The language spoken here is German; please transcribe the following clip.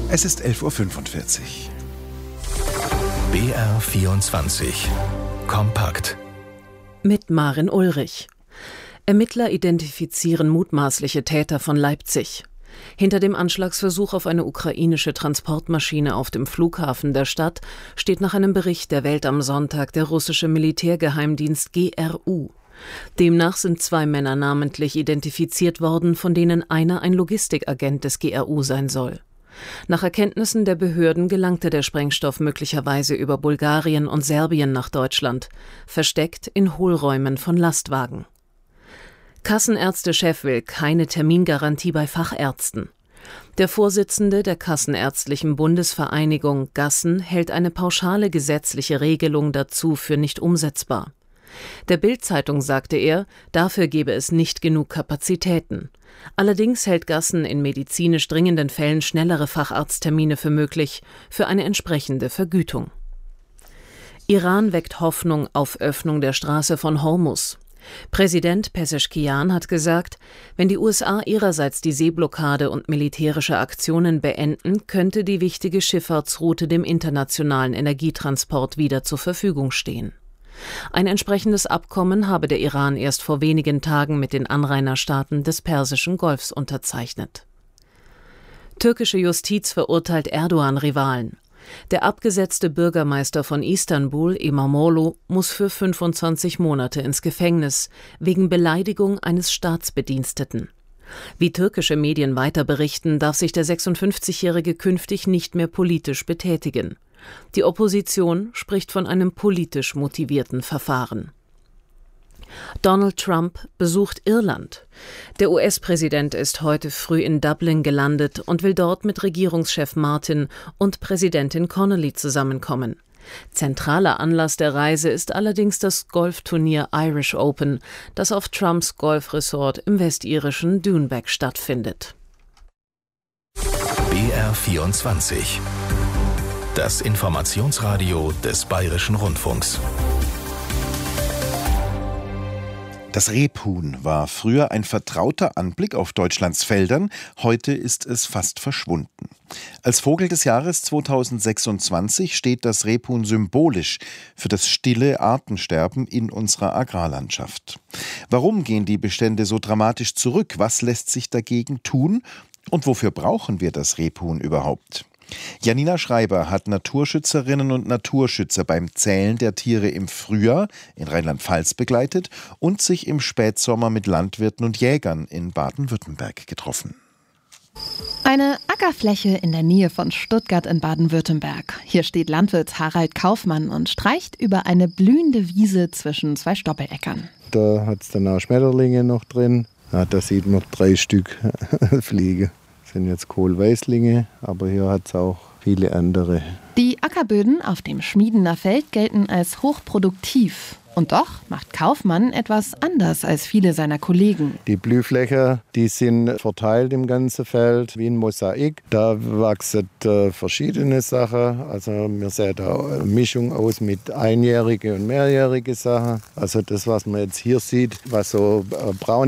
Es ist 11:45 Uhr. BR24 Kompakt mit Maren Ulrich. Ermittler identifizieren mutmaßliche Täter von Leipzig. Hinter dem Anschlagsversuch auf eine ukrainische Transportmaschine auf dem Flughafen der Stadt steht nach einem Bericht der Welt am Sonntag der russische Militärgeheimdienst GRU. Demnach sind 2 Männer namentlich identifiziert worden, von denen einer ein Logistikagent des GRU sein soll. Nach Erkenntnissen der Behörden gelangte der Sprengstoff möglicherweise über Bulgarien und Serbien nach Deutschland, versteckt in Hohlräumen von Lastwagen. Kassenärzte-Chef will keine Termingarantie bei Fachärzten. Der Vorsitzende der Kassenärztlichen Bundesvereinigung Gassen hält eine pauschale gesetzliche Regelung dazu für nicht umsetzbar. Der Bild-Zeitung sagte er, dafür gebe es nicht genug Kapazitäten. Allerdings hält Gassen in medizinisch dringenden Fällen schnellere Facharzttermine für möglich, für eine entsprechende Vergütung. Iran weckt Hoffnung auf Öffnung der Straße von Hormuz. Präsident Pezeshkian hat gesagt, wenn die USA ihrerseits die Seeblockade und militärische Aktionen beenden, könnte die wichtige Schifffahrtsroute dem internationalen Energietransport wieder zur Verfügung stehen. Ein entsprechendes Abkommen habe der Iran erst vor wenigen Tagen mit den Anrainerstaaten des Persischen Golfs unterzeichnet. Türkische Justiz verurteilt Erdogan-Rivalen. Der abgesetzte Bürgermeister von Istanbul, İmamoğlu, muss für 25 Monate ins Gefängnis wegen Beleidigung eines Staatsbediensteten. Wie türkische Medien weiter berichten, darf sich der 56-Jährige künftig nicht mehr politisch betätigen. Die Opposition spricht von einem politisch motivierten Verfahren. Donald Trump besucht Irland. Der US-Präsident ist heute früh in Dublin gelandet und will dort mit Regierungschef Martin und Präsidentin Connolly zusammenkommen. Zentraler Anlass der Reise ist allerdings das Golfturnier Irish Open, das auf Trumps Golfresort im westirischen Doonbeck stattfindet. BR24 Das Informationsradio des Bayerischen Rundfunks. Das Rebhuhn war früher ein vertrauter Anblick auf Deutschlands Feldern, heute ist es fast verschwunden. Als Vogel des Jahres 2026 steht das Rebhuhn symbolisch für das stille Artensterben in unserer Agrarlandschaft. Warum gehen die Bestände so dramatisch zurück? Was lässt sich dagegen tun? Und wofür brauchen wir das Rebhuhn überhaupt? Janina Schreiber hat Naturschützerinnen und Naturschützer beim Zählen der Tiere im Frühjahr in Rheinland-Pfalz begleitet und sich im Spätsommer mit Landwirten und Jägern in Baden-Württemberg getroffen. Eine Ackerfläche in der Nähe von Stuttgart in Baden-Württemberg. Hier steht Landwirt Harald Kaufmann und streicht über eine blühende Wiese zwischen 2 Stoppeläckern. Da hat es dann auch Schmetterlinge noch drin. Ja, da sieht man 3 Stück fliegen. Das sind jetzt Kohlweißlinge, aber hier hat es auch viele andere. Die Ackerböden auf dem Schmiedener Feld gelten als hochproduktiv. Und doch macht Kaufmann etwas anders als viele seiner Kollegen. Die Blühflächen, die sind verteilt im ganzen Feld wie ein Mosaik. Da wachsen verschiedene Sachen. Also wir sehen da eine Mischung aus mit einjährige und mehrjährige Sachen. Also das, was man jetzt hier sieht, was so braune